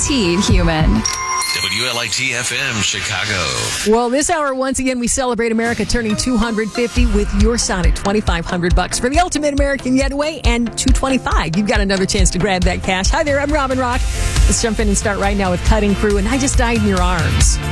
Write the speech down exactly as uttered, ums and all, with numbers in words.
guaranteed human. W L I T F M Chicago. Well, this hour, once again, we celebrate America turning two hundred fifty with your Sonic twenty-five hundred bucks for the ultimate American getaway and two twenty-five. You've got another chance to grab that cash. Hi there, I'm Robin Rock. Let's jump in and start right now with Cutting Crew, and I Just Died in Your Arms.